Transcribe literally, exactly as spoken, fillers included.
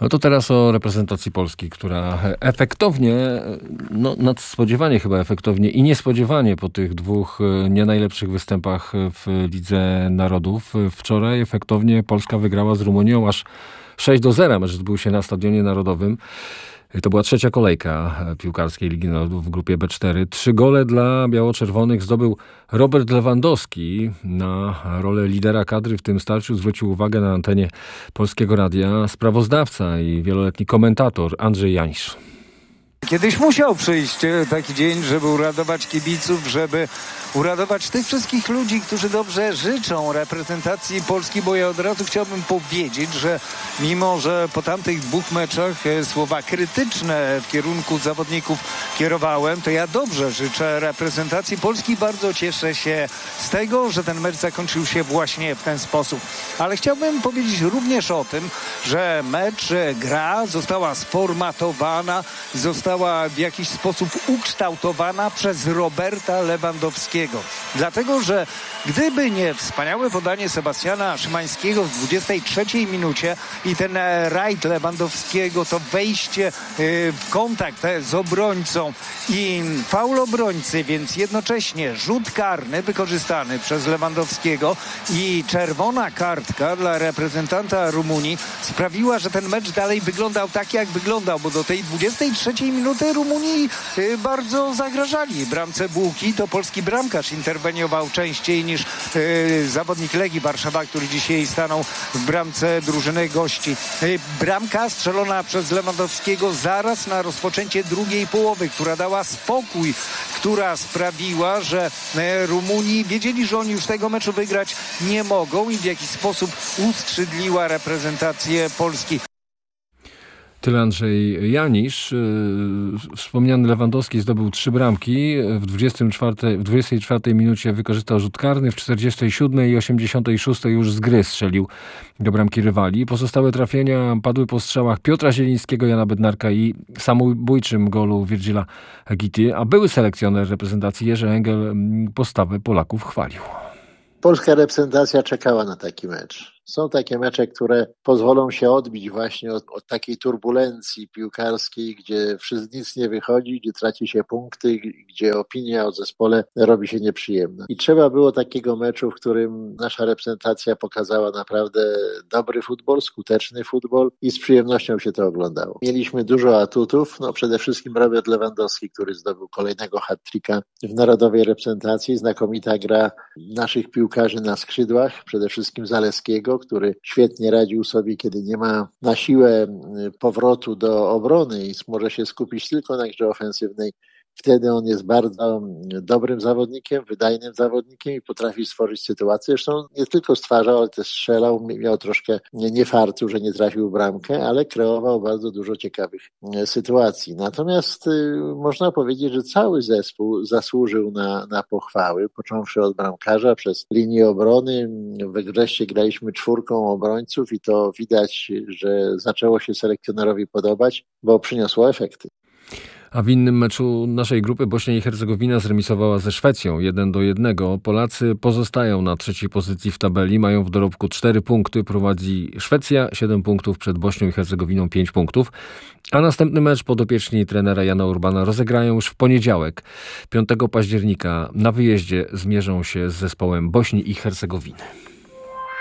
No to teraz o reprezentacji Polski, która efektownie, no nadspodziewanie chyba efektownie i niespodziewanie po tych dwóch nie najlepszych występach w Lidze Narodów. Wczoraj efektownie Polska wygrała z Rumunią aż sześć do zera. Mecz odbył się na Stadionie Narodowym. To była trzecia kolejka piłkarskiej Ligi Narodów w grupie B cztery. Trzy gole dla biało-czerwonych zdobył Robert Lewandowski. Na rolę lidera kadry w tym starciu zwrócił uwagę na antenie Polskiego Radia sprawozdawca i wieloletni komentator Andrzej Janisz. Kiedyś musiał przyjść taki dzień, żeby uradować kibiców, żeby uradować tych wszystkich ludzi, którzy dobrze życzą reprezentacji Polski, bo ja od razu chciałbym powiedzieć, że mimo, że po tamtych dwóch meczach słowa krytyczne w kierunku zawodników kierowałem, to ja dobrze życzę reprezentacji Polski. Bardzo cieszę się z tego, że ten mecz zakończył się właśnie w ten sposób. Ale chciałbym powiedzieć również o tym, że mecz, gra została sformatowana, została w jakiś sposób ukształtowana przez Roberta Lewandowskiego. Dlatego, że gdyby nie wspaniałe podanie Sebastiana Szymańskiego w dwudziestej trzeciej minucie i ten rajd Lewandowskiego, to wejście w kontakt z obrońcą i faul obrońcy, więc jednocześnie rzut karny wykorzystany przez Lewandowskiego i czerwona kartka dla reprezentanta Rumunii sprawiła, że ten mecz dalej wyglądał tak, jak wyglądał, bo do tej dwudziestej trzeciej minuty Rumunii bardzo zagrażali bramce Bułki. To polski bramkarz interweniował częściej niż yy, zawodnik Legii Warszawa, który dzisiaj stanął w bramce drużyny gości. Yy, bramka strzelona przez Lewandowskiego zaraz na rozpoczęcie drugiej połowy, która dała spokój, która sprawiła, że yy, Rumuni wiedzieli, że oni już tego meczu wygrać nie mogą i w jakiś sposób uskrzydliła reprezentację Polski. Tyle Andrzej Janisz. Wspomniany Lewandowski zdobył trzy bramki. W dwudziestej czwartej, w dwudziestej czwartej minucie wykorzystał rzut karny. W czterdziestej siódmej i osiemdziesiątej szóstej już z gry strzelił do bramki rywali. Pozostałe trafienia padły po strzałach Piotra Zielińskiego, Jana Bednarka i samobójczym golu Virgila Gity. A były selekcjoner reprezentacji Jerzy Engel postawę Polaków chwalił. Polska reprezentacja czekała na taki mecz. Są takie mecze, które pozwolą się odbić właśnie od, od takiej turbulencji piłkarskiej, gdzie wszystko nic nie wychodzi, gdzie traci się punkty, gdzie opinia o zespole robi się nieprzyjemna. I trzeba było takiego meczu, w którym nasza reprezentacja pokazała naprawdę dobry futbol, skuteczny futbol i z przyjemnością się to oglądało. Mieliśmy dużo atutów, no przede wszystkim Robert Lewandowski, który zdobył kolejnego hat-tricka w narodowej reprezentacji, znakomita gra naszych piłkarzy na skrzydłach, przede wszystkim Zaleskiego, który świetnie radził sobie, kiedy nie ma na siłę powrotu do obrony i może się skupić tylko na grze ofensywnej. Wtedy on jest bardzo dobrym zawodnikiem, wydajnym zawodnikiem i potrafi stworzyć sytuację. Zresztą nie tylko stwarzał, ale też strzelał. Miał troszkę niefartu, że nie trafił w bramkę, ale kreował bardzo dużo ciekawych sytuacji. Natomiast y, można powiedzieć, że cały zespół zasłużył na, na pochwały, począwszy od bramkarza przez linię obrony. Wreszcie graliśmy czwórką obrońców i to widać, że zaczęło się selekcjonerowi podobać, bo przyniosło efekty. A w innym meczu naszej grupy Bośnia i Hercegowina zremisowała ze Szwecją jeden do jednego. Polacy pozostają na trzeciej pozycji w tabeli, mają w dorobku cztery punkty, prowadzi Szwecja, siedem punktów, przed Bośnią i Hercegowiną pięć punktów. A następny mecz podopieczni trenera Jana Urbana rozegrają już w poniedziałek, piątego października. Na wyjeździe zmierzą się z zespołem Bośni i Hercegowiny.